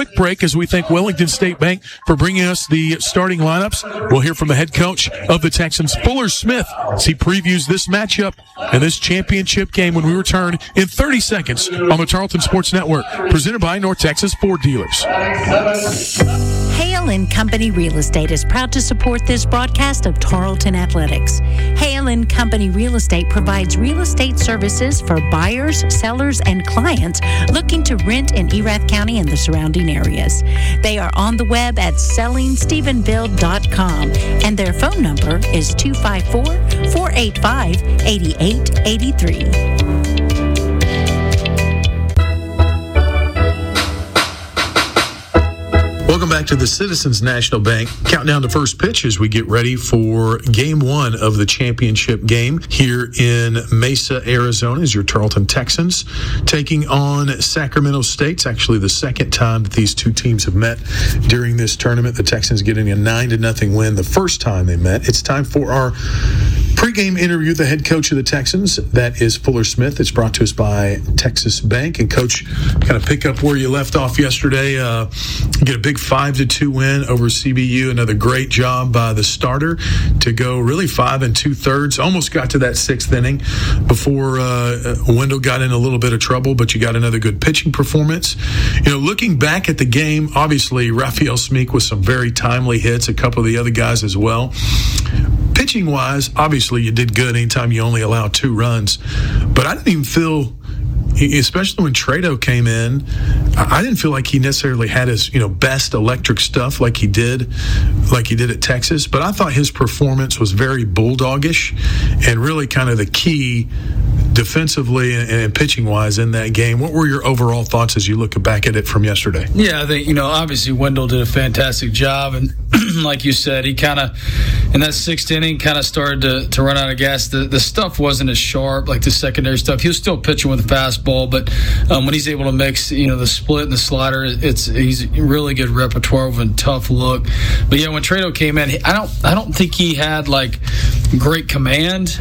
quick break as we thank Wellington State Bank for bringing us the starting lineups. We'll hear from the head coach of the Texans, Fuller Smith, as he previews this matchup and this championship game when we return in 30 seconds on the Tarleton Sports Network, presented by North Texas Ford Dealers. Hale & Company Real Estate is proud to support this broadcast of Tarleton Athletics. Hale & Company Real Estate provides real estate services for buyers, sellers, and clients looking to rent in Erath County and the surrounding areas. They are on the web at sellingstephenville.com, and their phone number is 254-485-8883. Welcome back to the Citizens National Bank countdown to first pitch as we get ready for game one of the championship game here in Mesa, Arizona, as your Tarleton Texans taking on Sacramento State. It's actually the second time that these two teams have met during this tournament. The Texans getting a 9-0 win the first time they met. It's time for our pregame interview, the head coach of the Texans. That is Fuller Smith. It's brought to us by Texas Bank. And Coach, kind of pick up where you left off yesterday. Get a big 5-2 win over CBU. Another great job by the starter to go really 5 2/3. Almost got to that sixth inning before Wendell got in a little bit of trouble, but you got another good pitching performance. You know, looking back at the game, obviously Raphael Smeek with some very timely hits, a couple of the other guys as well. Pitching-wise, obviously you did good anytime you only allow 2 runs. But I didn't even feel, especially when Trado came in, I didn't feel like he necessarily had his, best electric stuff like he did at Texas. But I thought his performance was very bulldogish and really kind of the key defensively and pitching-wise in that game. What were your overall thoughts as you look back at it from yesterday? Yeah, I think, obviously Wendell did a fantastic job. And like you said, he kind of, in that sixth inning, kind of started to run out of gas. The stuff wasn't as sharp, like the secondary stuff. He was still pitching with a fastball, but when he's able to mix, the split and the slider, he's really good repertoire and tough look. But yeah, when Trado came in, I don't think he had like great command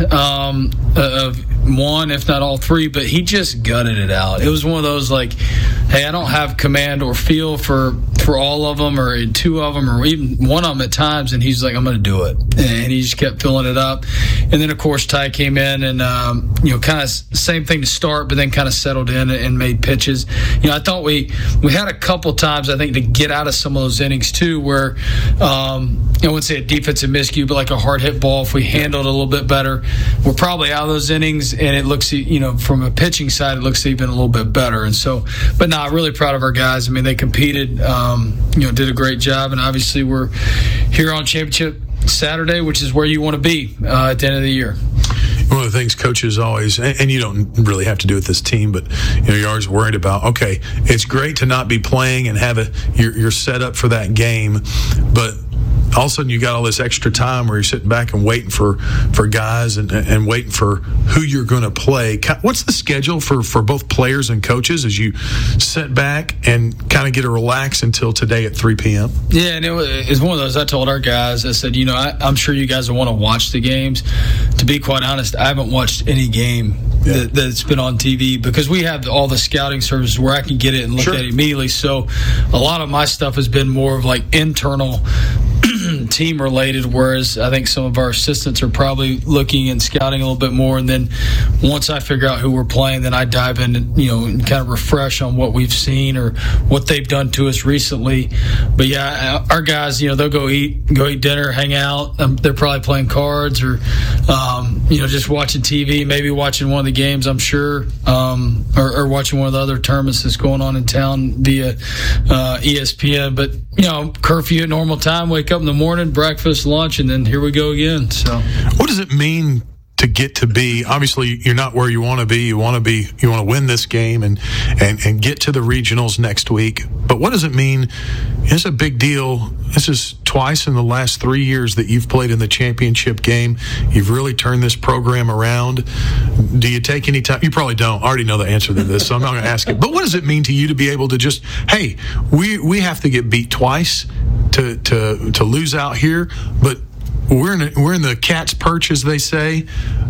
of one, if not all three, but he just gutted it out. It was one of those like, hey, I don't have command or feel for all of them or 2 of them or even one of them at times, and he's like, I'm going to do it. And he just kept filling it up. And then, of course, Ty came in and, kind of same thing to start, but then kind of settled in and made pitches. I thought we had a couple times, I think, to get out of some of those innings, too, where I wouldn't say a defensive miscue, but like a hard hit ball, if we handled it a little bit better, we're probably out of those innings, and it looks, from a pitching side, it looks even a little bit better. And so, but no, really proud of our guys. I mean, they competed, did a great job, and obviously we're here on Championship Saturday, which is where you want to be at the end of the year. One of the things coaches always, and you don't really have to do with this team, but you're always worried about, okay, it's great to not be playing and have you're set up for that game, but all of a sudden you got all this extra time where you're sitting back and waiting for guys and waiting for who you're going to play. What's the schedule for both players and coaches as you sit back and kind of get to relax until today at 3 p.m.? Yeah, and it's one of those, I told our guys, I said, I'm sure you guys will want to watch the games. To be quite honest, I haven't watched any game that's been on TV because we have all the scouting services where I can get it and look at it immediately. So a lot of my stuff has been more of like internal team related, whereas I think some of our assistants are probably looking and scouting a little bit more, and then once I figure out who we're playing, then I dive in and kind of refresh on what we've seen or what they've done to us recently. But yeah, our guys, they'll go eat dinner, hang out. They're probably playing cards or just watching TV, maybe watching one of the games, I'm sure, or watching one of the other tournaments that's going on in town via ESPN. But curfew at normal time, wake up in the morning, breakfast, lunch, and then here we go again. So, what does it mean to get to be? Obviously, you're not where you want to be. You want to win this game and get to the regionals next week. But what does it mean? It's a big deal. This is twice in the last 3 years that you've played in the championship game. You've really turned this program around. Do you take any time? You probably don't. I already know the answer to this, so I'm not going to ask it. But what does it mean to you to be able to just, hey, we have to get beat twice to lose out here, but we're in the cat's perch, as they say.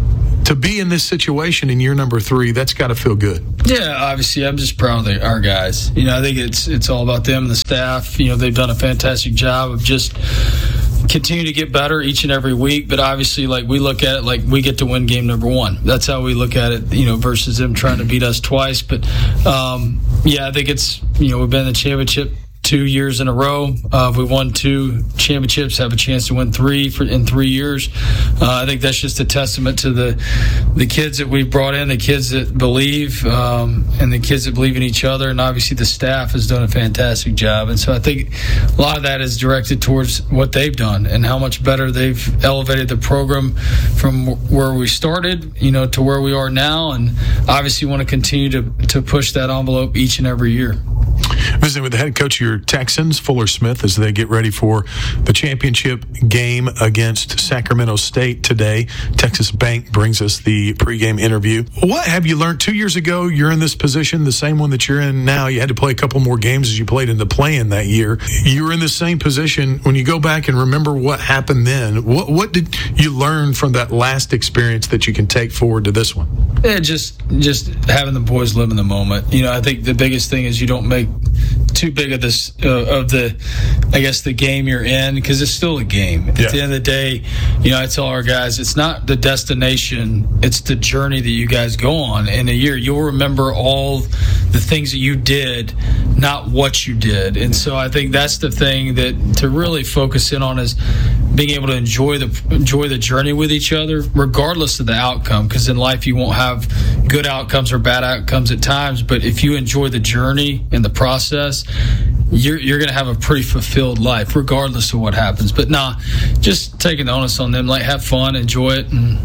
to be in this situation in year number 3, that's got to feel good. Yeah, obviously, I'm just proud of our guys. I think it's all about them and the staff. They've done a fantastic job of just continue to get better each and every week. But obviously, like, we look at it like we get to win game number 1. That's how we look at it, versus them trying to beat us twice. But I think it's we've been in the championship 2 years in a row. We won 2 championships, have a chance to win 3 in 3 years. I think that's just a testament to the kids that we've brought in, the kids that believe, and the kids that believe in each other. And obviously the staff has done a fantastic job. And so I think a lot of that is directed towards what they've done and how much better they've elevated the program from where we started, to where we are now. And obviously want to continue to push that envelope each and every year. Visiting with the head coach of your Texans, Fuller Smith, as they get ready for the championship game against Sacramento State today. Texas Bank brings us the pregame interview. What have you learned? 2 years ago, you're in this position, the same one that you're in now. You had to play a couple more games as you played in the play-in that year. You were in the same position. When you go back and remember what happened then, what did you learn from that last experience that you can take forward to this one? Yeah, just having the boys live in the moment. I think the biggest thing is you don't make too big of this the game you're in, because it's still a game. At the end of the day, I tell our guys, it's not the destination, it's the journey that you guys go on. In a year, you'll remember all the things that you did, not what you did. And so I think that's the thing that to really focus in on is being able to enjoy the journey with each other, regardless of the outcome. Because in life, you won't have good outcomes or bad outcomes at times. But if you enjoy the journey and the process, you're going to have a pretty fulfilled life, regardless of what happens. But just taking the onus on them, like, have fun, enjoy it, and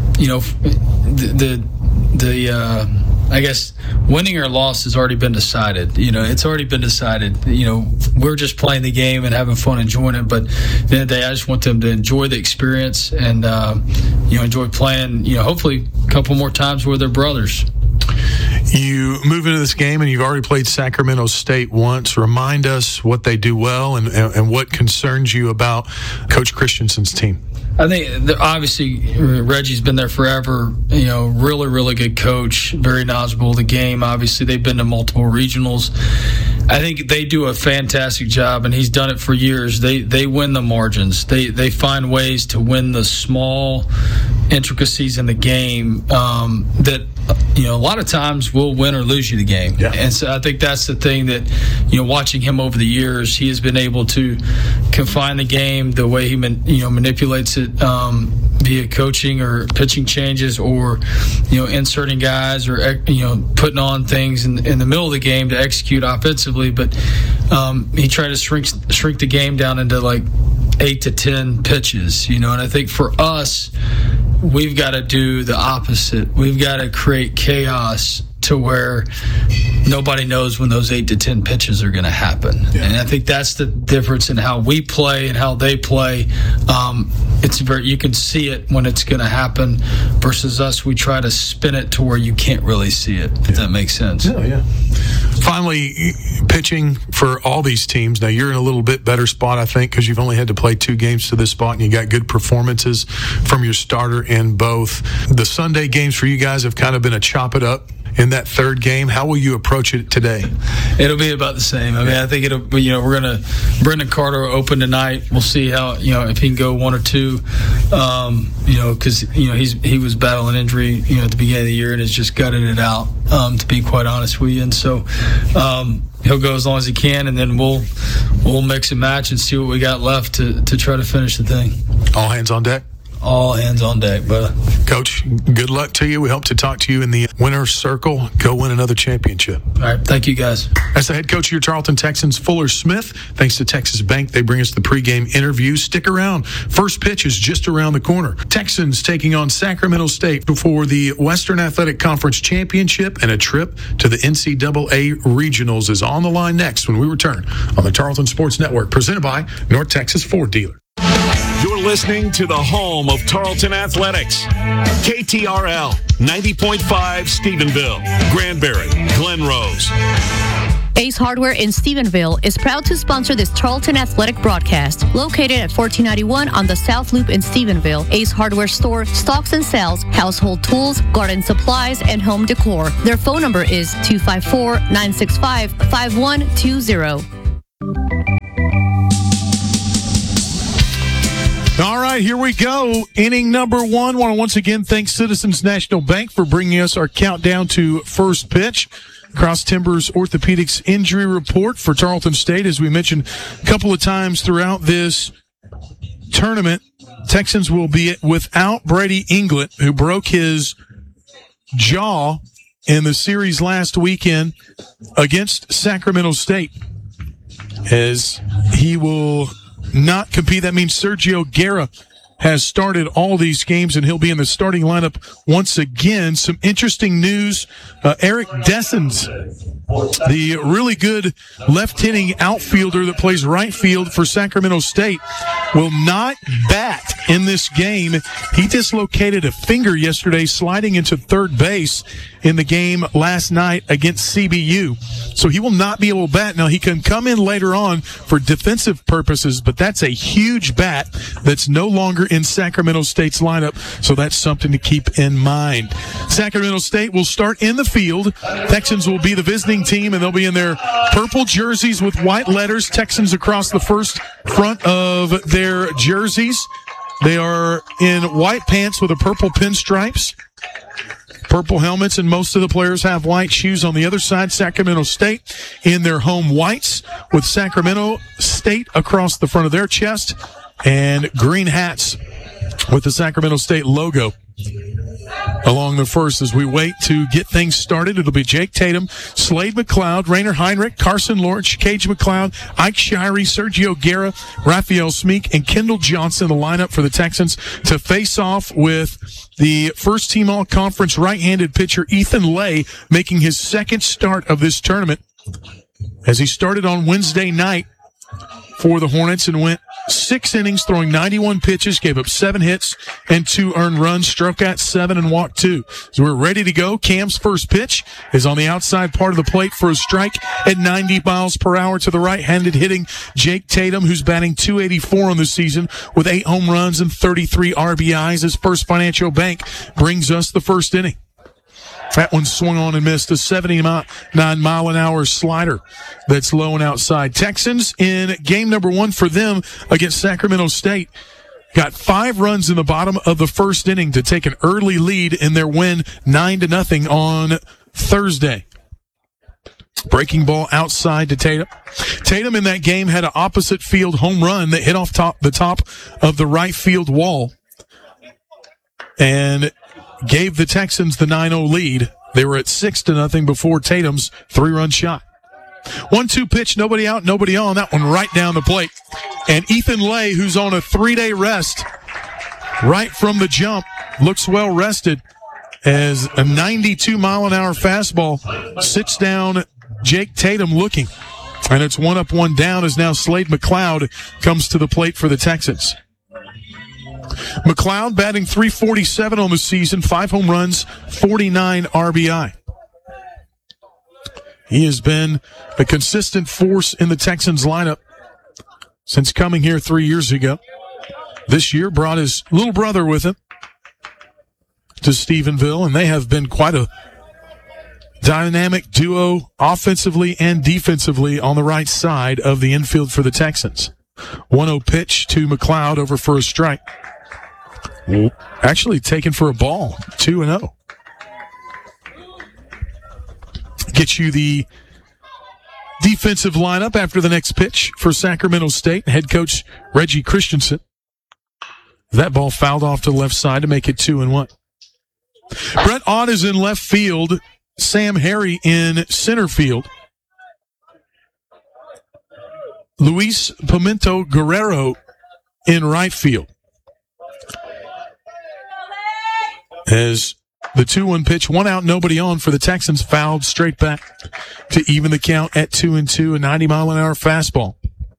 I guess winning or loss has already been decided. It's already been decided. We're just playing the game and having fun, enjoying it. But at the end of the day, I just want them to enjoy the experience and enjoy playing. Hopefully a couple more times with their brothers. You move into this game, and you've already played Sacramento State once. Remind us what they do well and what concerns you about Coach Christensen's team. I think obviously Reggie's been there forever. Really, really good coach, very knowledgeable of the game. Obviously, they've been to multiple regionals. I think they do a fantastic job, and he's done it for years. They win the margins. They find ways to win the small intricacies in the game that a lot of times will win or lose you the game. Yeah. And so I think that's the thing that watching him over the years, he has been able to confine the game the way he manipulates it via coaching or pitching changes or inserting guys or putting on things in the middle of the game to execute offensively. But he tried to shrink the game down into like 8 to 10 pitches, and I think for us, we've got to do the opposite. We've got to create chaos to where nobody knows when those 8 to 10 pitches are going to happen. Yeah. And I think that's the difference in how we play and how they play. You can see it when it's going to happen versus us. We try to spin it to where you can't really see it, if that makes sense. Yeah. Finally, pitching for all these teams. Now, you're in a little bit better spot, I think, because you've only had to play 2 games to this spot, and you got good performances from your starter in both. The Sunday games for you guys have kind of been a chop it up in that third game. How will you approach it today? It'll be about the same. I mean, I think it'll be, we're going to, Brendan Carter will open tonight. We'll see how, if he can go 1 or 2, because, he was battling injury, at the beginning of the year and has just gutted it out, to be quite honest with you. And so, he'll go as long as he can, and then we'll mix and match and see what we got left to try to finish the thing. All hands on deck? All hands on deck, brother. Coach, good luck to you. We hope to talk to you in the winner's circle. Go win another championship. All right. Thank you, guys. As the head coach of your Tarleton Texans, Fuller Smith, thanks to Texas Bank, they bring us the pregame interview. Stick around. First pitch is just around the corner. Texans taking on Sacramento State before the Western Athletic Conference Championship, and a trip to the NCAA Regionals is on the line next when we return on the Tarleton Sports Network, presented by North Texas Ford Dealer. You're listening to the home of Tarleton Athletics. KTRL 90.5 Stephenville, Granbury, Glen Rose. Ace Hardware in Stephenville is proud to sponsor this Tarleton Athletic broadcast. Located at 1491 on the South Loop in Stephenville, Ace Hardware store stocks and sells household tools, garden supplies, and home decor. Their phone number is 254-965-5120. All right, here we go. Inning number 1. Want to once again thank Citizens National Bank for bringing us our countdown to first pitch. Cross Timbers Orthopedics injury report for Tarleton State. As we mentioned a couple of times throughout this tournament, Texans will be without Brady Inglet, who broke his jaw in the series last weekend against Sacramento State. As he will not compete, that means Sergio Guerra has started all these games, and he'll be in the starting lineup once again. Some interesting news. Eric Dessens, the really good left-hitting outfielder that plays right field for Sacramento State, will not bat in this game. He dislocated a finger yesterday sliding into third base in the game last night against CBU. So he will not be able to bat. Now, he can come in later on for defensive purposes, but that's a huge bat that's no longer in Sacramento State's lineup, so that's something to keep in mind. Sacramento State will start in the field. Texans will be the visiting team, and they'll be in their purple jerseys with white letters, Texans across the front of their jerseys. They are in white pants with a purple pinstripes, purple helmets, and most of the players have white shoes. On the other side, Sacramento State in their home whites with Sacramento State across the front of their chest, and green hats with the Sacramento State logo along the first. As we wait to get things started, it'll be Jake Tatum, Slade McLeod, Rainer Heinrich, Carson Lorch, Cage McLeod, Ike Shirey, Sergio Guerra, Raphael Smeek, and Kendall Johnson, the lineup for the Texans to face off with the first team all-conference right-handed pitcher Ethan Lay, making his second start of this tournament, as he started on Wednesday night for the Hornets and went 6 innings, throwing 91 pitches, gave up 7 hits and 2 earned runs, struck out 7 and walked 2. So we're ready to go. Cam's first pitch is on the outside part of the plate for a strike at 90 miles per hour to the right-handed hitting Jake Tatum, who's batting .284 on the season with 8 home runs and 33 RBIs. His First Financial Bank brings us the first inning. That one swung on and missed, a 79-mile-an-hour slider that's low and outside. Texans in game number 1 for them against Sacramento State got 5 runs in the bottom of the first inning to take an early lead in their win 9-0 on Thursday. Breaking ball outside to Tatum. Tatum in that game had an opposite field home run that hit off the top of the right field wall and gave the Texans the 9-0 lead. They were at 6-0 before Tatum's 3-run shot. 1-2 pitch, nobody out, nobody on. That one right down the plate. And Ethan Lay, who's on a 3-day rest, right from the jump, looks well rested as a 92-mile-an-hour fastball sits down Jake Tatum looking. And it's 1 up, 1 down as now Slade McLeod comes to the plate for the Texans. McLeod batting .347 on the season, 5 home runs, 49 RBI. He has been a consistent force in the Texans lineup since coming here 3 years ago. This year brought his little brother with him to Stephenville, and they have been quite a dynamic duo offensively and defensively on the right side of the infield for the Texans. 1-0 pitch to McLeod over for a strike. Actually taken for a ball, 2-0. Get you the defensive lineup after the next pitch for Sacramento State. Head coach Reggie Christensen. That ball fouled off to the left side to make it 2-1. Brett Ott is in left field. Sam Harry in center field. Luis Pimento Guerrero in right field. As the 2-1 pitch, 1 out, nobody on for the Texans, fouled straight back to even the count at 2-2, a 90-mile-an-hour fastball.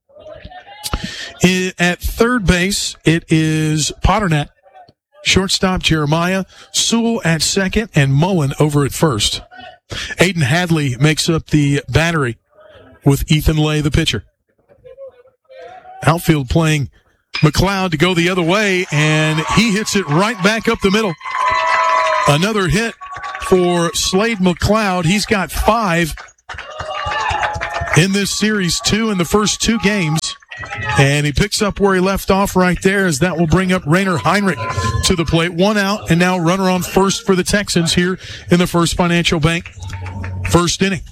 At third base, it is Potternack, shortstop Jeremiah, Sewell at second, and Mullen over at first. Aiden Hadley makes up the battery with Ethan Lay, the pitcher. Outfield playing McLeod to go the other way, and he hits it right back up the middle. Another hit for Slade McLeod. He's got 5 in this series, 2 in the first 2 games. And he picks up where he left off right there, as that will bring up Rainer Heinrich to the plate. 1 out, and now runner on first for the Texans here in the First Financial Bank first inning.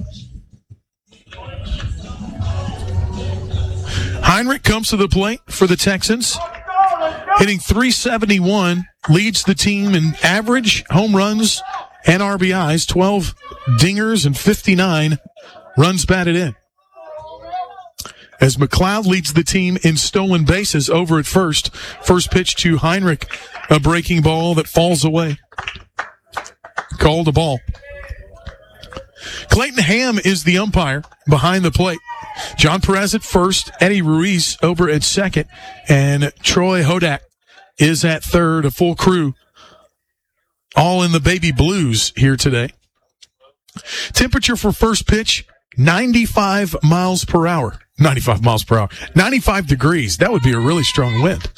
Heinrich comes to the plate for the Texans, hitting .371, leads the team in average, home runs, and RBIs, 12 dingers and 59 runs batted in. As McLeod leads the team in stolen bases over at first. First pitch to Heinrich, a breaking ball that falls away. Called a ball. Clayton Ham is the umpire behind the plate. John Perez at first, Eddie Ruiz over at second, and Troy Hodak is at third, a full crew. All in the baby blues here today. Temperature for first pitch, 95 miles per hour. 95 miles per hour. 95 degrees. That would be a really strong wind.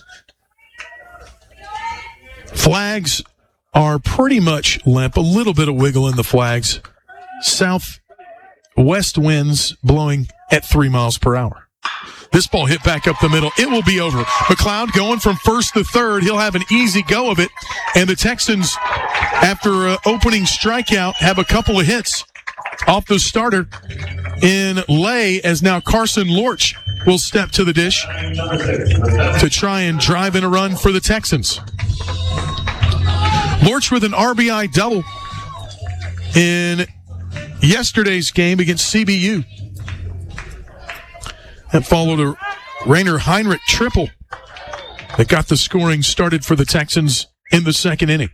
Flags are pretty much limp. A little bit of wiggle in the flags. Southwest winds blowing at 3 miles per hour. This ball hit back up the middle. It will be over. McLeod going from first to third. He'll have an easy go of it. And the Texans, after opening strikeout, have a couple of hits off the starter in Lay, as now Carson Lorch will step to the dish to try and drive in a run for the Texans. Lorch with an RBI double in yesterday's game against CBU. That followed a Rainer Heinrich triple that got the scoring started for the Texans in the second inning.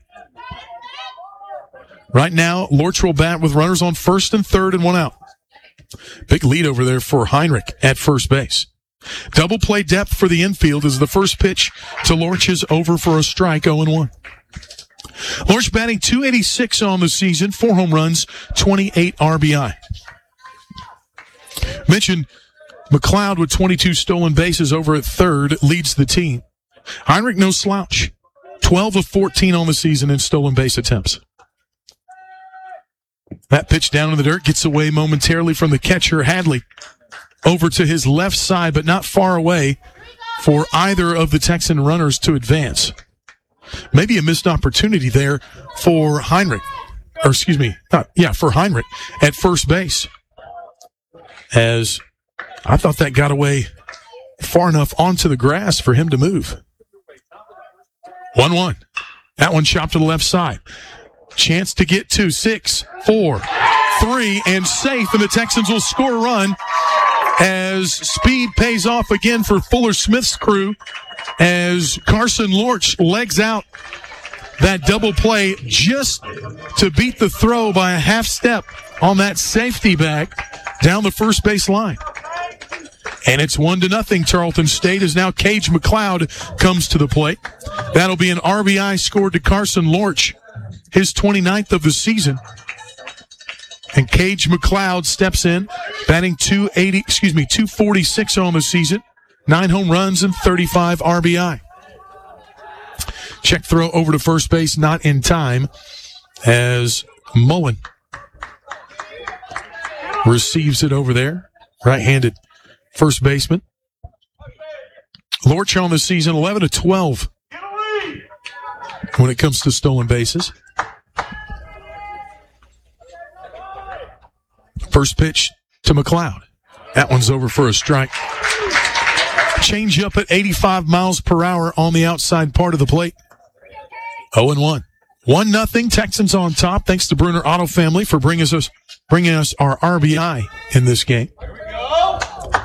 Right now, Lorch will bat with runners on first and third and 1 out. Big lead over there for Heinrich at first base. Double play depth for the infield as the first pitch to Lorch is over for a strike, 0-1. Lorch batting .286 on the season, 4 home runs, 28 RBI. Mentioned McLeod with 22 stolen bases over at third leads the team. Heinrich no slouch, 12 of 14 on the season in stolen base attempts. That pitch down in the dirt gets away momentarily from the catcher, Hadley. Over to his left side, but not far away for either of the Texan runners to advance. Maybe a missed opportunity there for Heinrich. For Heinrich at first base. As I thought that got away far enough onto the grass for him to move. 1-1. That one chopped to the left side. Chance to get to 6, 4, 3, and safe, and the Texans will score a run as speed pays off again for Fuller Smith's crew as Carson Lorch legs out that double play just to beat the throw by a half step on that safety back down the first base line. And it's 1-0. Tarleton State is now Cage McLeod comes to the plate. That'll be an RBI scored to Carson Lorch, his 29th of the season. And Cage McLeod steps in, batting .246 on the season, 9 home runs and 35 RBI. Check throw over to first base, not in time, as Mullen receives it over there. Right-handed first baseman. Lorch on the season, 11 of 12 when it comes to stolen bases. First pitch to McLeod. That one's over for a strike. Change up at 85 miles per hour on the outside part of the plate. 0-1. 1-0. Texans on top. Thanks to Bruner Auto Family for bringing us our RBI in this game. Here we go.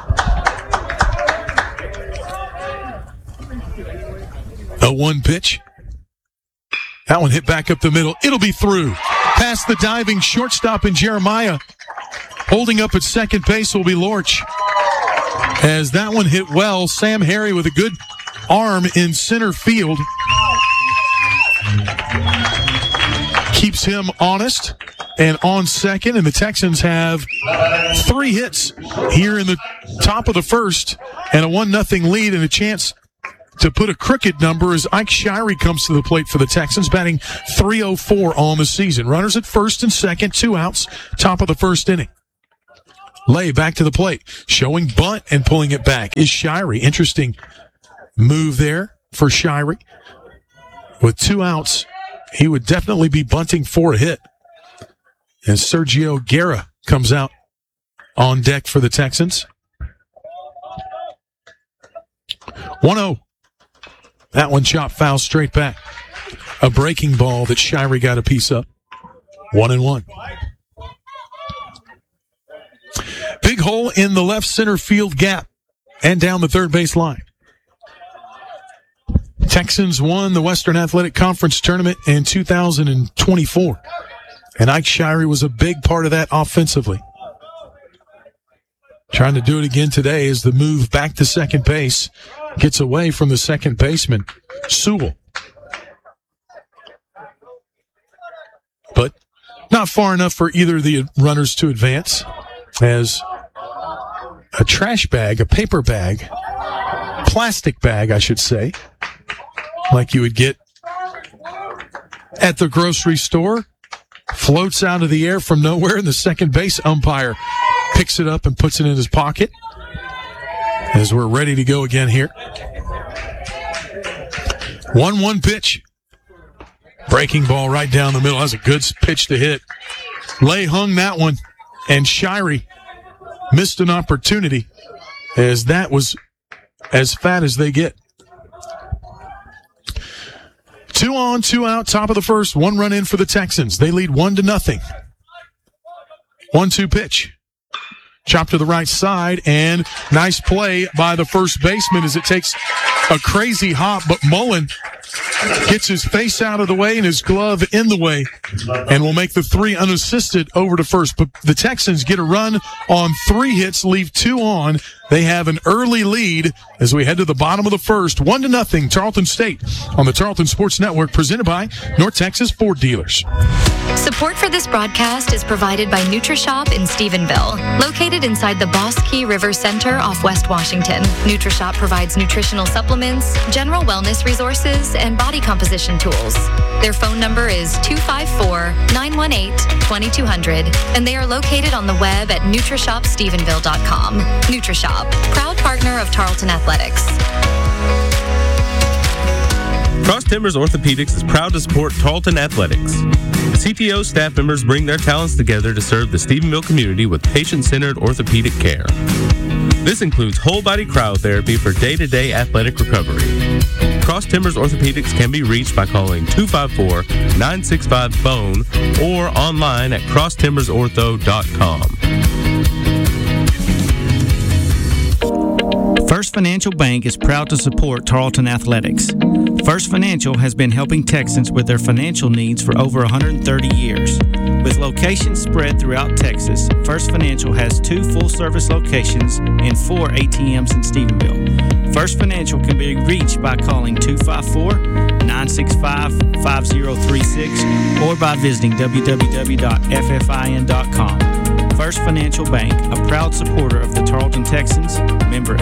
0-1 pitch. That one hit back up the middle. It'll be through. Past the diving shortstop in Jeremiah. Holding up at second base will be Lorch. As that one hit well, Sam Harry with a good arm in center field. Keeps him honest. and on second, and the Texans have 3 hits here in the top of the first and a 1-0 lead and a chance to put a crooked number as Ike Shirey comes to the plate for the Texans, batting .304 on the season. Runners at first and second, 2 outs, top of the first inning. Lay back to the plate, showing bunt and pulling it back is Shirey. Interesting move there for Shirey. With 2 outs, he would definitely be bunting for a hit. And Sergio Guerra comes out on deck for the Texans. 1-0. That one chopped foul straight back. A breaking ball that Shirey got a piece of. 1-1. Big hole in the left center field gap and down the third base line. Texans won the Western Athletic Conference Tournament in 2024. And Ike Shirey was a big part of that offensively. Trying to do it again today as the move back to second base gets away from the second baseman, Sewell. But not far enough for either of the runners to advance as a trash bag, a paper bag, plastic bag, I should say, like you would get at the grocery store, floats out of the air from nowhere, and the second base umpire picks it up and puts it in his pocket as we're ready to go again here. 1-1 pitch. Breaking ball right down the middle. That was a good pitch to hit. Lay hung that one, and Shirey missed an opportunity as that was as fat as they get. 2 on, 2 out, top of the first, 1 run in for the Texans. They lead 1-0. 1-2 pitch. Chop to the right side, and nice play by the first baseman as it takes a crazy hop, but Mullen gets his face out of the way and his glove in the way and will make the 3 unassisted over to first. But the Texans get a run on 3 hits, leave 2 on. They have an early lead as we head to the bottom of the first. 1-0, Tarleton State on the Tarleton Sports Network, presented by North Texas Ford Dealers. Support for this broadcast is provided by NutriShop in Stephenville, located inside the Boss Key River Center off West Washington. NutriShop provides nutritional supplements, general wellness resources, and body composition tools. Their phone number is 254-918-2200, and they are located on the web at NutriShopStephenville.com. NutriShop, proud partner of Tarleton Athletics. Cross Timbers Orthopedics is proud to support Tarleton Athletics. CTO staff members bring their talents together to serve the Stephenville community with patient-centered orthopedic care. This includes whole-body cryotherapy for day-to-day athletic recovery. Cross Timbers Orthopedics can be reached by calling 254-965-BONE or online at crosstimbersortho.com. First Financial Bank is proud to support Tarleton Athletics. First Financial has been helping Texans with their financial needs for over 130 years. With locations spread throughout Texas, First Financial has 2 full-service locations and 4 ATMs in Stephenville. First Financial can be reached by calling 254-965-5036 or by visiting www.ffin.com. First Financial Bank, a proud supporter of the Tarleton Texans, member